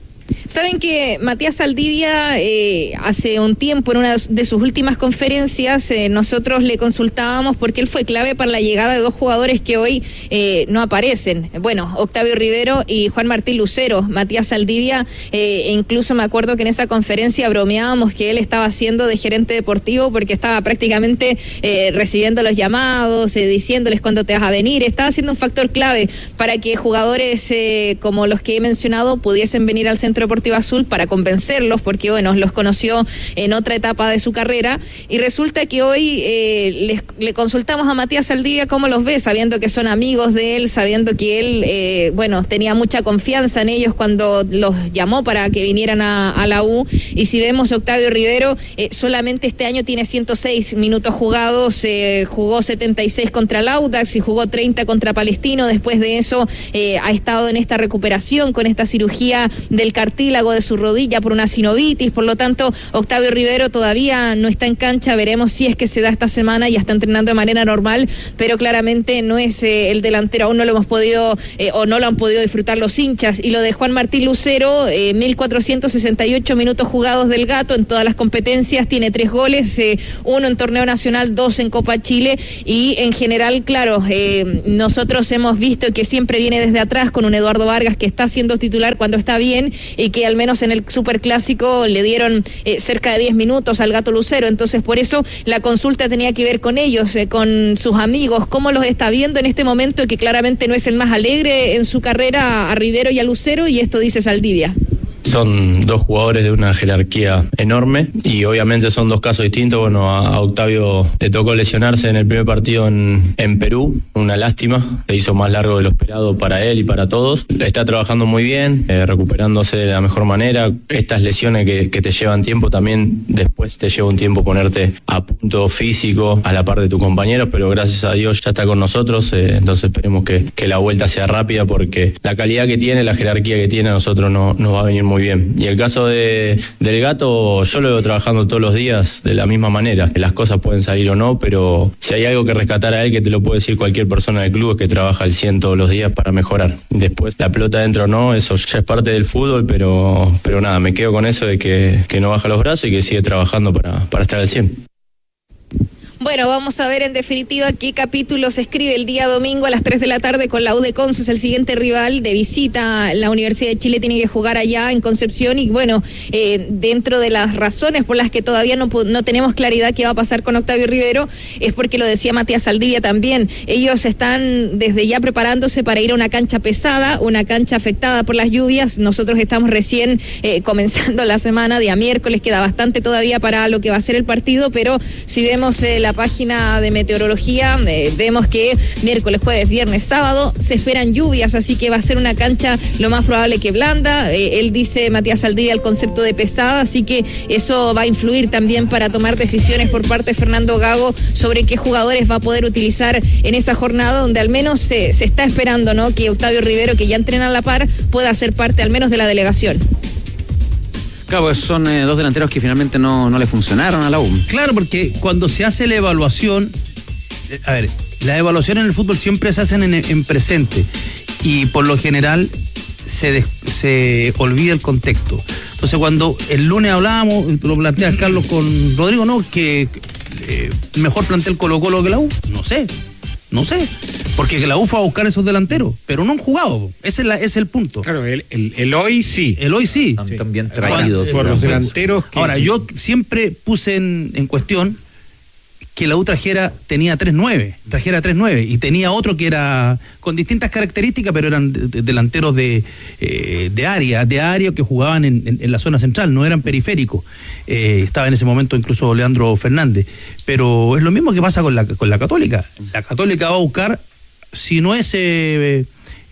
Saben que Matías Saldivia eh, hace un tiempo en una de sus últimas conferencias eh, nosotros le consultábamos porque él fue clave para la llegada de dos jugadores que hoy eh, no aparecen. Bueno, Octavio Rivero y Juan Martín Lucero. Matías Saldivia, eh, incluso me acuerdo que en esa conferencia bromeábamos que él estaba haciendo de gerente deportivo porque estaba prácticamente eh, recibiendo los llamados, eh, diciéndoles cuándo te vas a venir. Estaba siendo un factor clave para que jugadores eh, como los que he mencionado pudiesen venir al Centro Deportivo Azul para convencerlos, porque bueno, los conoció en otra etapa de su carrera, y resulta que hoy eh, les, le consultamos a Matías Saldivia cómo los ve, sabiendo que son amigos de él, sabiendo que él, eh, bueno, tenía mucha confianza en ellos cuando los llamó para que vinieran a, a la U, y si vemos Octavio Rivero, eh, solamente este año tiene ciento seis minutos jugados, eh, jugó setenta y seis contra el Audax y jugó treinta contra Palestino, después de eso eh, ha estado en esta recuperación con esta cirugía del cartílago cartílago de su rodilla por una sinovitis, por lo tanto Octavio Rivero todavía no está en cancha, veremos si es que se da esta semana, ya está entrenando de manera normal, pero claramente no es eh, el delantero, aún no lo hemos podido eh, o no lo han podido disfrutar los hinchas. Y lo de Juan Martín Lucero, eh, mil cuatrocientos sesenta y ocho minutos jugados del Gato en todas las competencias, tiene tres goles, eh, uno en torneo nacional, dos en Copa Chile, y en general, claro, eh, nosotros hemos visto que siempre viene desde atrás con un Eduardo Vargas que está siendo titular cuando está bien, y que al menos en el Superclásico le dieron eh, cerca de diez minutos al Gato Lucero. Entonces por eso la consulta tenía que ver con ellos, eh, con sus amigos, cómo los está viendo en este momento, que claramente no es el más alegre en su carrera a Rivero y a Lucero, y esto dice Saldivia. Son dos jugadores de una jerarquía enorme y obviamente son dos casos distintos. Bueno, a, a Octavio le tocó lesionarse en el primer partido en, en Perú, una lástima, se hizo más largo de lo esperado para él y para todos. Está trabajando muy bien, eh, recuperándose de la mejor manera. Estas lesiones que, que te llevan tiempo, también después te lleva un tiempo ponerte a punto físico a la par de tus compañeros, pero gracias a Dios ya está con nosotros, eh, entonces esperemos que, que la vuelta sea rápida, porque la calidad que tiene, la jerarquía que tiene, a nosotros no, nos va a venir muy bien. Y el caso de, del Gato, yo lo veo trabajando todos los días de la misma manera. Las cosas pueden salir o no, pero si hay algo que rescatar a él, que te lo puede decir cualquier persona del club, es que trabaja al cien todos los días para mejorar. Después, la pelota dentro o no, eso ya es parte del fútbol, pero, pero nada, me quedo con eso de que, que no baja los brazos y que sigue trabajando para, para estar al cien. Bueno, vamos a ver en definitiva qué capítulo se escribe el día domingo a las tres de la tarde con la U de Conce, es el siguiente rival de visita. La Universidad de Chile tiene que jugar allá en Concepción, y bueno, eh, dentro de las razones por las que todavía no, no tenemos claridad qué va a pasar con Octavio Rivero, es porque lo decía Matías Saldivia también, ellos están desde ya preparándose para ir a una cancha pesada, una cancha afectada por las lluvias. Nosotros estamos recién eh, comenzando la semana, día miércoles, queda bastante todavía para lo que va a ser el partido, pero si vemos eh, la La página de meteorología, eh, vemos que miércoles, jueves, viernes, sábado se esperan lluvias, así que va a ser una cancha lo más probable que blanda. Eh, él dice, Matías Saldivia, el concepto de pesada, así que eso va a influir también para tomar decisiones por parte de Fernando Gago sobre qué jugadores va a poder utilizar en esa jornada, donde al menos se, se está esperando, ¿no?, que Octavio Rivero, que ya entrena a la par, pueda ser parte al menos de la delegación. Claro, pues son eh, dos delanteros que finalmente no, no le funcionaron a la U. Claro, porque cuando se hace la evaluación, eh, a ver, las evaluaciones en el fútbol siempre se hacen en, en presente, y por lo general se, des, se olvida el contexto. Entonces, cuando el lunes hablábamos, lo planteas, Carlos, con Rodrigo, no, que eh, mejor plantel Colo Colo que la U, no sé. No sé, porque la U fue a buscar esos delanteros, pero no han jugado. Ese es, la, ese es el punto. Claro, el, el, el hoy sí. El hoy sí. Están tan bien traídos. Por los delanteros. Que... Ahora, yo siempre puse en, en cuestión que la U trajera, tenía tres nueve, trajera tres nueve, y tenía otro que era con distintas características, pero eran de, de, delanteros de, eh, de área, de área que jugaban en, en, en la zona central, no eran periféricos. Eh, estaba en ese momento incluso Leandro Fernández. Pero es lo mismo que pasa con la, con la Católica. La Católica va a buscar, si no es eh,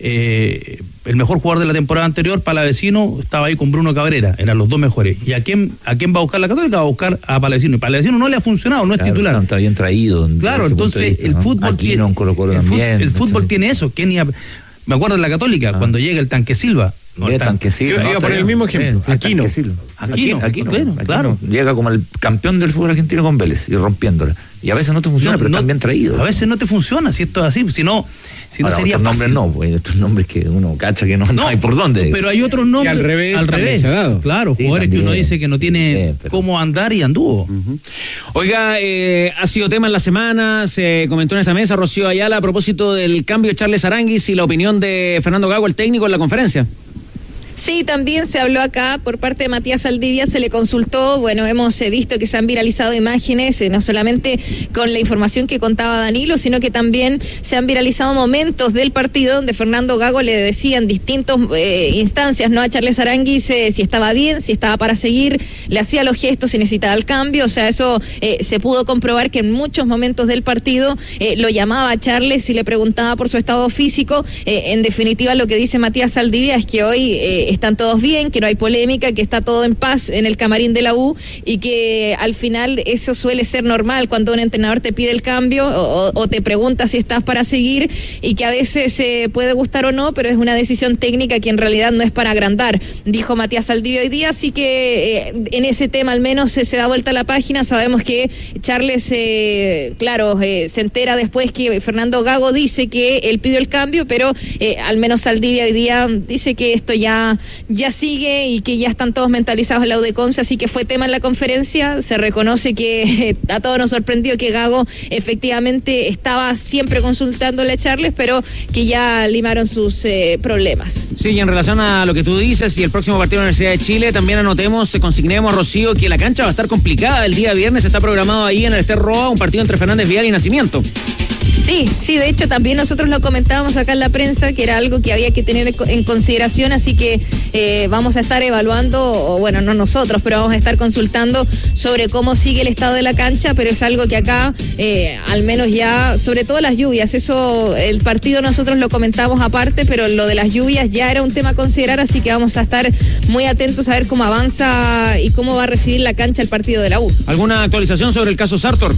eh, el mejor jugador de la temporada anterior, Palavecino estaba ahí con Bruno Cabrera, eran los dos mejores. ¿Y a quién a quién va a buscar la Católica? Va a buscar a Palavecino, y Palavecino no le ha funcionado, no es claro, titular. Está bien traído. Claro, entonces vista, el ¿no? fútbol Aquí tiene no, Colo -Colo el, también, fútbol, el fútbol tiene eso. Que ni a, me acuerdo de la Católica, ah. cuando llega el Tanque Silva. No, el Tanque Silva. Yo iba a poner el mismo ejemplo. Aquí no. Aquí no, aquí no, bueno, claro. Llega como el campeón del fútbol argentino con Vélez y rompiéndola. Y a veces no te funciona, no, pero no, están bien traídos. A veces no te funciona, si esto es así, si no, si no Ahora, sería otros fácil. nombres no, pues estos nombres que uno cacha que no, no, no hay por dónde. Pero hay otros nombres. Y al revés. Al revés. Se ha dado. Claro, sí, jugadores también, que uno dice que no tiene sí, pero... cómo andar y anduvo. Uh-huh. Oiga, eh, ha sido tema en la semana, se comentó en esta mesa, Rocío Ayala, a propósito del cambio de Charles Aranguis y la opinión de Fernando Gago, el técnico, en la conferencia. Sí, también se habló acá por parte de Matías Saldivia, se le consultó, bueno, hemos eh, visto que se han viralizado imágenes, eh, no solamente con la información que contaba Danilo, sino que también se han viralizado momentos del partido donde Fernando Gago le decía en distintas eh, instancias, ¿no?, a Charles Aranguis eh, si estaba bien, si estaba para seguir, le hacía los gestos si necesitaba el cambio, o sea, eso eh, se pudo comprobar que en muchos momentos del partido eh, lo llamaba a Charles y le preguntaba por su estado físico. Eh, en definitiva, lo que dice Matías Saldivia es que hoy... Eh, están todos bien, que no hay polémica, que está todo en paz en el camarín de la U y que al final eso suele ser normal cuando un entrenador te pide el cambio o, o te pregunta si estás para seguir y que a veces se eh, puede gustar o no, pero es una decisión técnica que en realidad no es para agrandar, dijo Matías Saldivia hoy día, así que eh, en ese tema al menos eh, se da vuelta a la página. Sabemos que Charles, eh, claro, eh, se entera después que Fernando Gago dice que él pidió el cambio, pero eh, al menos Saldivia hoy día dice que esto ya, ya sigue y que ya están todos mentalizados en la U de Conce, así que fue tema en la conferencia. Se reconoce que eh, a todos nos sorprendió que Gago efectivamente estaba siempre consultándole a Charles, pero que ya limaron sus eh, problemas. Sí, y en relación a lo que tú dices y el próximo partido de la Universidad de Chile, también anotemos, consignemos, Rocío, que la cancha va a estar complicada el día viernes. Está programado ahí en el Ester Roa un partido entre Fernández Vial y Nacimiento. Sí, sí, de hecho también nosotros lo comentábamos acá en la prensa, que era algo que había que tener en consideración, así que eh, vamos a estar evaluando, o bueno, no nosotros, pero vamos a estar consultando sobre cómo sigue el estado de la cancha, pero es algo que acá, eh, al menos ya, sobre todo las lluvias, eso, el partido nosotros lo comentamos aparte, pero lo de las lluvias ya era un tema a considerar, así que vamos a estar muy atentos a ver cómo avanza y cómo va a recibir la cancha el partido de la U. ¿Alguna actualización sobre el caso Sartor?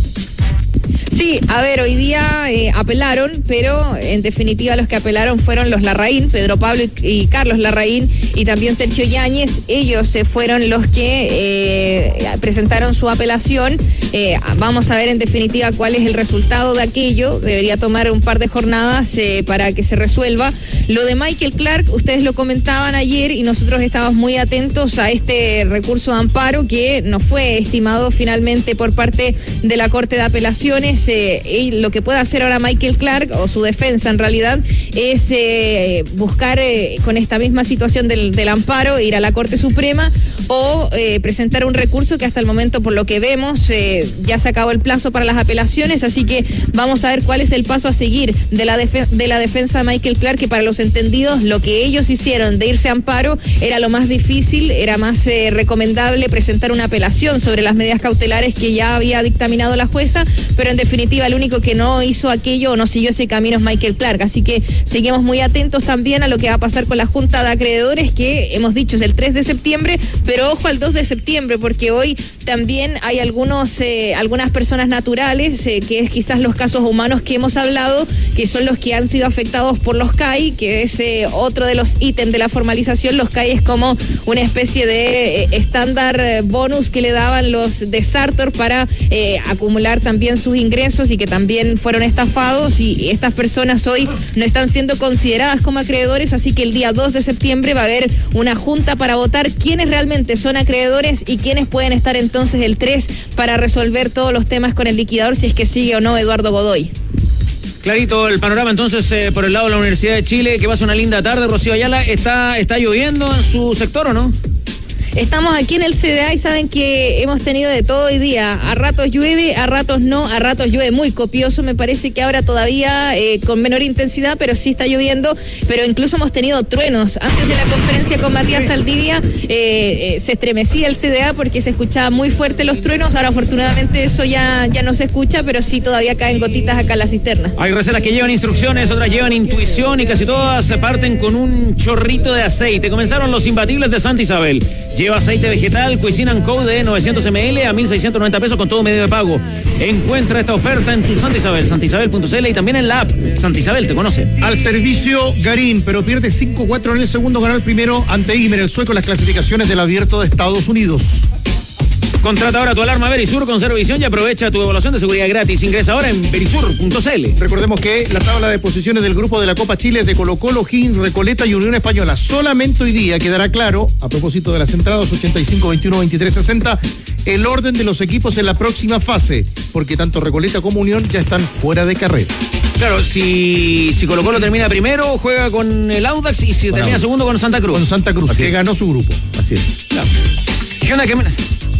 Sí, a ver, hoy día eh, apelaron, pero en definitiva los que apelaron fueron los Larraín, Pedro Pablo y, y Carlos Larraín y también Sergio Yáñez. Ellos eh, fueron los que eh, presentaron su apelación. Eh, vamos a ver en definitiva cuál es el resultado de aquello. Debería tomar un par de jornadas eh, para que se resuelva. Lo de Michael Clark, ustedes lo comentaban ayer y nosotros estábamos muy atentos a este recurso de amparo que no fue estimado finalmente por parte de la Corte de Apelaciones. Eh, y lo que puede hacer ahora Michael Clark, o su defensa en realidad, es eh, buscar eh, con esta misma situación del, del amparo, ir a la Corte Suprema o eh, presentar un recurso que hasta el momento, por lo que vemos, eh, ya se acabó el plazo para las apelaciones, así que vamos a ver cuál es el paso a seguir de la, def- de la defensa de Michael Clark, que para los entendidos, lo que ellos hicieron de irse a amparo era lo más difícil, era más eh, recomendable presentar una apelación sobre las medidas cautelares que ya había dictaminado la jueza, pero en definitiva el único que no hizo aquello o no siguió ese camino es Michael Clark, así que seguimos muy atentos también a lo que va a pasar con la Junta de Acreedores, que hemos dicho es el tres de septiembre, pero ojo al dos de septiembre, porque hoy también hay algunos eh, algunas personas naturales, eh, que es quizás los casos humanos que hemos hablado, que son los que han sido afectados por los C A I, que es eh, otro de los ítems de la formalización. Los C A I es como una especie de eh, estándar eh, bonus que le daban los de Sartor para eh, acumular también sus ingresos y que también fueron estafados, y estas personas hoy no están siendo consideradas como acreedores, así que el día dos de septiembre va a haber una junta para votar quiénes realmente son acreedores y quiénes pueden estar entonces el tres para resolver todos los temas con el liquidador, si es que sigue o no Eduardo Godoy. Clarito el panorama entonces eh, por el lado de la Universidad de Chile, que pasa una linda tarde. Rocío Ayala, ¿está, está lloviendo en su sector o no? Estamos aquí en el C D A y saben que hemos tenido de todo hoy día. A ratos llueve, a ratos no, a ratos llueve muy copioso. Me parece que ahora todavía eh, con menor intensidad, pero sí está lloviendo. Pero incluso hemos tenido truenos. Antes de la conferencia con Matías Saldivia eh, eh, se estremecía el C D A porque se escuchaba muy fuerte los truenos. Ahora afortunadamente eso ya, ya no se escucha, pero sí todavía caen gotitas acá en la cisterna. Hay recetas que llevan instrucciones, otras llevan intuición y casi todas se parten con un chorrito de aceite. Comenzaron los imbatibles de Santa Isabel. Lleva aceite vegetal Cuisine and Co de novecientos mililitros a mil seiscientos noventa pesos con todo medio de pago. Encuentra esta oferta en tu Santa Isabel, santa isabel punto c l y también en la app. Santa Isabel te conoce. Al servicio Garín, pero pierde cinco cuatro en el segundo, ganó el primero ante Imer, el sueco, en las clasificaciones del Abierto de Estados Unidos. Contrata ahora tu alarma Verisur con cero visión y aprovecha tu evaluación de seguridad gratis. Ingresa ahora en verisur punto c l. Recordemos que la tabla de posiciones del grupo de la Copa Chile es de Colo Colo, Higgins, Recoleta y Unión Española. Solamente hoy día quedará claro, a propósito de las entradas ochenta y cinco, veintiuno, veintitrés, sesenta, el orden de los equipos en la próxima fase, porque tanto Recoleta como Unión ya están fuera de carrera. Claro, si, si Colo Colo termina primero, juega con el Audax, y si bueno, termina segundo con Santa Cruz. Con Santa Cruz, así que es. Ganó su grupo. Así es. Claro. Hyundai Camiones.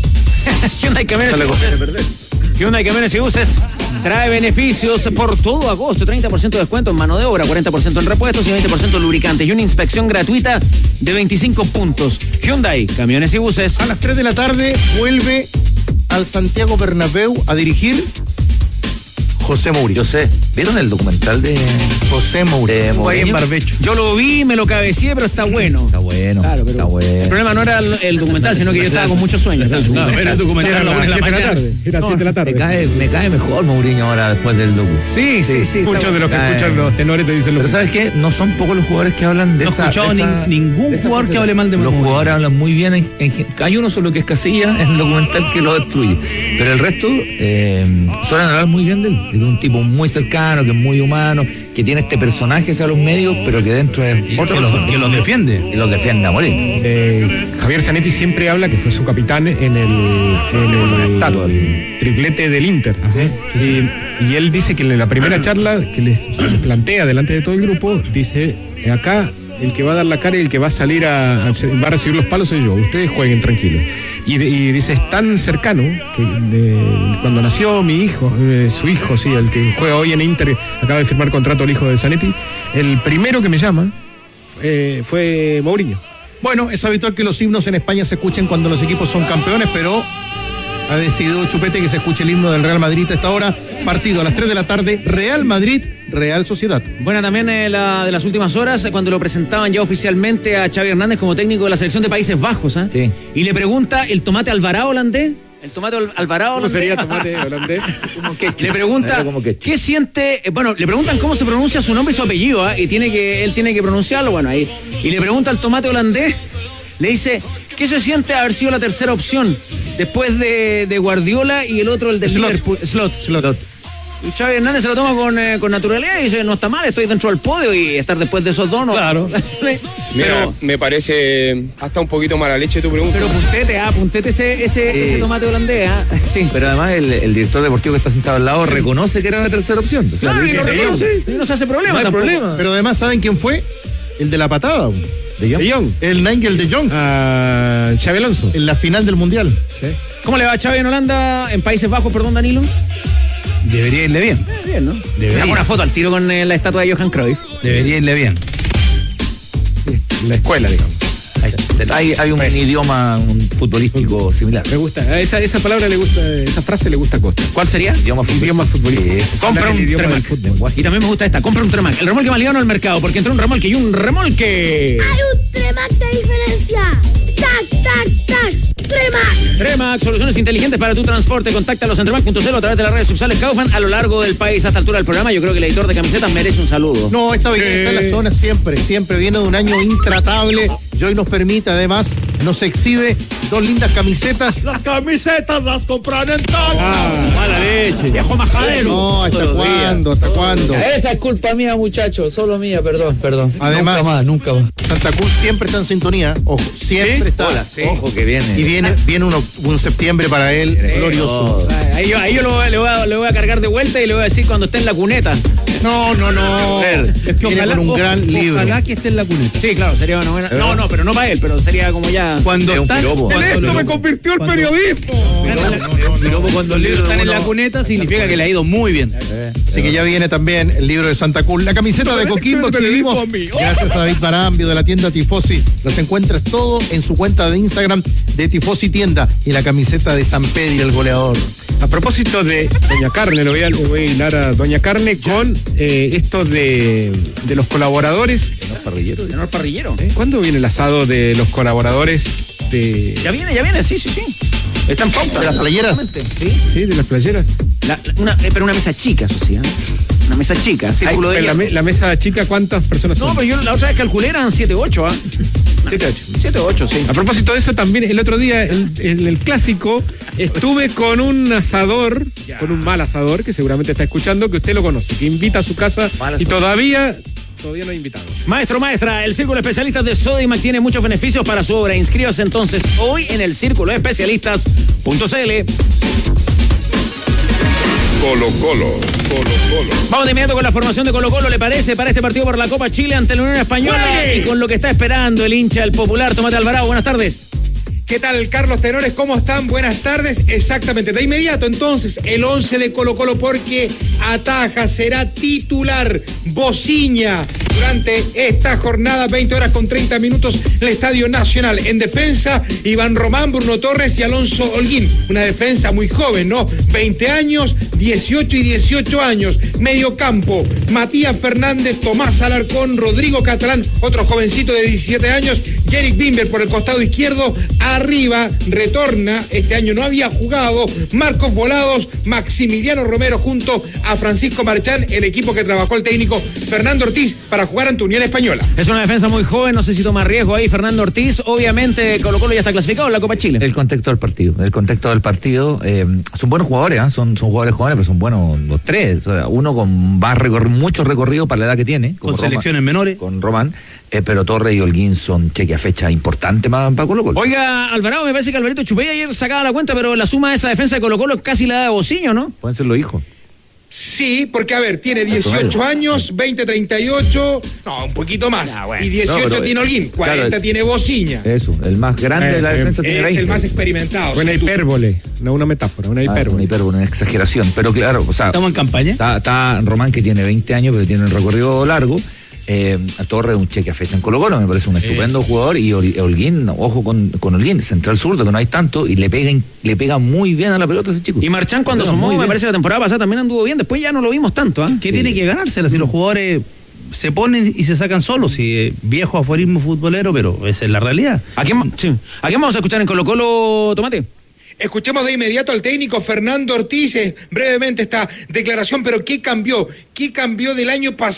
Hyundai Camiones y Buses. Hyundai Camiones y Buses trae beneficios por todo agosto. treinta por ciento de descuento en mano de obra, cuarenta por ciento en repuestos y veinte por ciento en lubricantes. Y una inspección gratuita de veinticinco puntos. Hyundai Camiones y Buses. A las tres de la tarde vuelve al Santiago Bernabéu a dirigir José Mourinho. Yo sé. ¿Vieron el documental de José Mourinho? Ahí en Barbecho. Yo lo vi, me lo cabeceé, pero está bueno. Está bueno, claro, pero está bueno. El problema no era el, el documental, sino que yo estaba con muchos sueños. No, era el documental a las siete de la tarde. Era siete de la tarde. Me cae, me cae mejor Mourinho ahora después del docu. Sí, sí, sí. Muchos de los que cae. escuchan los tenores te dicen lo Pero ¿sabes qué? No son pocos los jugadores que hablan de no esa... No he escuchado esa, ni, ningún jugador que hable mal de Los Mourinho. jugadores hablan muy bien. En, en, hay uno solo que es Casilla en el documental que lo destruye. Pero el resto eh, suelen hablar muy bien de él. De un tipo muy cercano, que es muy humano, que tiene este personaje hacia los medios, pero que dentro es otro que, lo, que los defiende. Y los defiende a morir. Eh, Javier Zanetti siempre habla que fue su capitán en el, en el triplete del Inter. ¿sí? Y, y él dice que en la primera charla que les, les plantea delante de todo el grupo, dice, acá el que va a dar la cara y el que va a salir a, a va a recibir los palos soy yo, ustedes jueguen tranquilos. Y, de, y dice, es tan cercano que de, cuando nació mi hijo, eh, su hijo, sí, el que juega hoy en Inter, acaba de firmar contrato el hijo de Zanetti, el primero que me llama eh, fue Mourinho. Bueno, es habitual que los himnos en España se escuchen cuando los equipos son campeones, pero ha decidido Chupete que se escuche el himno del Real Madrid a esta hora. Partido a las tres de la tarde, Real Madrid, Real Sociedad. Buena también eh, la de las últimas horas, cuando lo presentaban ya oficialmente a Xavi Hernández como técnico de la selección de Países Bajos. ¿eh? Sí. Y le pregunta, ¿el tomate Alvarado holandés? ¿El tomate Alvarado ¿Cómo holandés? sería tomate holandés? Le pregunta, ¿qué siente? eh, Bueno, le preguntan cómo se pronuncia su nombre y su apellido, ¿eh? y tiene que, él tiene que pronunciarlo, bueno, ahí. Y le pregunta al tomate holandés, le dice, ¿qué se siente haber sido la tercera opción? Después de, de Guardiola y el otro, el de Liverpool, Slot. Slot. Y Xavi Hernández se lo toma con, eh, con naturalidad y dice, no está mal, estoy dentro del podio y estar después de esos dos, ¿no? Claro. Mira, pero, me parece hasta un poquito mala leche tu pregunta. pero puntete, ah, puntete ese, ese, Sí. ese tomate holandés, ah, sí. Pero además el, el director deportivo que está sentado al lado reconoce que era la tercera opción. O sea, Claro, y dice, lo reconoce, y no se hace problema no hay tampoco. problema. Pero además, ¿saben quién fue? El de la patada. ¿De Jong? De Jong. El Nigel de Jong. A Xabi Alonso. En la final del Mundial. Sí. ¿Cómo le va a Xavi en Holanda, en Países Bajos, perdón, Danilo? Debería irle bien. Eh, bien, ¿no? Debería. Saca una foto al tiro con eh, la estatua de Johan Cruyff. Debería irle bien. La escuela, digamos. Hay, hay un Pues. idioma un futbolístico similar. Me gusta, a esa, esa palabra le gusta, esa frase le gusta a Costa. ¿Cuál sería? Idioma futbolístico. Idioma futbolístico. Sí, Compra Hablar un el idioma del Tremac. fútbol. Y también me gusta esta, compra un Tremac. El remolque más liviano al mercado, porque entre un remolque y un remolque. Hay un Tremac de diferencia. Tac, tac, tac. Tremac. Tremac, soluciones inteligentes para tu transporte. Contáctalos en tremac punto cl a través de las redes sociales Kaufman a lo largo del país. A esta altura del programa, yo creo que el editor de camisetas merece un saludo. No, está bien, está en la zona siempre, siempre viene de un año intratable. Y hoy nos permite, además, nos exhibe dos lindas camisetas. Las camisetas las compran en tal. Ah, mala leche. Viejo majadero. No, ¿hasta cuándo? ¿Hasta cuándo? Esa es culpa mía, muchachos, solo mía, perdón, perdón. Además, nunca más, nunca más. Santa Cruz siempre está en sintonía, ojo, siempre ¿Sí? está. Hola, ojo que viene. Y viene, viene uno- un septiembre para él glorioso. Ahí yo, ahí yo lo, le, voy a, le voy a cargar de vuelta y le voy a decir cuando esté en la cuneta. No, no, no. Es que Viene ojalá, con un o- gran libro. ojalá que esté en la cuneta. Sí, claro, sería una buena. No, no, pero no para él, pero sería como ya. Cuando Es un está, piropo. cuando En esto lo- me convirtió el cuando- periodismo. Piropo cuando los libros están en la cuneta significa que le ha ido muy bien. Así que ya viene también el libro de Santa Cruz. La camiseta de Coquimbo exhibimos gracias a David Barambio de la tienda Tifosi. Los encuentras todo en su cuenta de Instagram de Tifosi Tienda y la camiseta de San Pedro, el goleador. A propósito de Doña Carne, le voy a, le voy a hilar a Doña Carne con eh, esto de, de los colaboradores. Parrillero. ¿No es parrillero? ¿Eh? ¿Cuándo viene el asado de los colaboradores de, Ya viene, ya viene, sí, sí, sí. Está en pauta. ¿De las playeras? Sí. sí, de las playeras? La- la- una, eh, pero una mesa chica, eso sí, ¿eh? Una mesa chica, Ay, círculo de en la, hierro. me- la mesa chica, ¿cuántas personas No, son? pero yo la otra vez calculé eran siete u ocho, ¿ah? siete, ocho. siete u ocho, sí. A propósito de eso, también el otro día, el- en el clásico, estuve con un asador, con un mal asador, que seguramente está escuchando, que usted lo conoce, que invita a su casa Mal y asador. todavía, todavía no ha invitado. Maestro, maestra, el Círculo de Especialistas de Sodimac tiene muchos beneficios para su obra. Inscríbase entonces hoy en el círculo de especialistas punto cl. Colo Colo, Colo Colo. Vamos de inmediato con la formación de Colo Colo, ¿le parece? Para este partido por la Copa Chile ante la Unión Española y con lo que está esperando el hincha, el popular Tomate Alvarado. Buenas tardes. ¿Qué tal, Carlos Tenores? ¿Cómo están? Buenas tardes. Exactamente. De inmediato, entonces, el once de Colo Colo porque ataja, será titular Bociña, durante esta jornada, veinte horas con treinta minutos, en el Estadio Nacional. En defensa, Iván Román, Bruno Torres y Alonso Holguín. Una defensa muy joven, ¿no? veinte años, dieciocho y dieciocho años. Medio campo, Matías Fernández, Tomás Alarcón, Rodrigo Catalán, otro jovencito de diecisiete años, Eric Bimber por el costado izquierdo. Arriba, retorna, este año no había jugado, Marcos Volados, Maximiliano Romero junto a Francisco Marchán, el equipo que trabajó el técnico Fernando Ortiz para jugar ante Unión Española. Es una defensa muy joven, no sé si toma riesgo ahí Fernando Ortiz. Obviamente Colo Colo ya está clasificado en la Copa Chile. El contexto del partido, el contexto del partido, eh, son buenos jugadores, ¿eh? son, son jugadores jóvenes, pero son buenos los tres. O sea, uno con más recor- mucho recorrido para la edad que tiene. Con Roma, selecciones menores. Con Román, eh, pero Torres y Holguín son cheque a fecha importante para, para Colo Colo. Oiga, Alvarado, me parece que Alvarito Chupey ayer sacaba la cuenta, pero la suma de esa defensa de Colo Colo es casi la de Bociño, ¿no? Pueden ser los hijos. Sí, porque a ver, tiene dieciocho años, veinte, treinta y ocho, no, un poquito más. Ah, bueno. Y dieciocho No, pero, tiene Holguín, cuarenta claro, tiene Bociña. Eso, el más grande Eh, de la eh, defensa tiene Es veinte. el más experimentado. Una sin duda. hipérbole, no una metáfora, una Ah, hipérbole. una hipérbole, una exageración. Pero claro, o sea, ¿Estamos en campaña? Está, está Román, que tiene veinte años, pero tiene un recorrido largo. Eh, a Torres un cheque a fecha en Colo Colo, me parece un estupendo jugador. Y Hol- Holguín, ojo con, con Holguín, central zurdo, que no hay tanto, y le pega, le pega muy bien a la pelota ese chico. Y Marchán cuando Le pega sumó, muy me bien. parece la temporada pasada también anduvo bien, después ya no lo vimos tanto, ¿ah? ¿Qué Sí. tiene que ganársela si los jugadores se ponen y se sacan solos? Si eh, viejo aforismo futbolero, pero esa es la realidad. ¿A quién, sí. ¿A quién vamos a escuchar en Colo Colo, Tomate? Escuchemos de inmediato al técnico Fernando Ortiz, eh, brevemente esta declaración, pero ¿qué cambió? ¿Qué cambió del año pasado?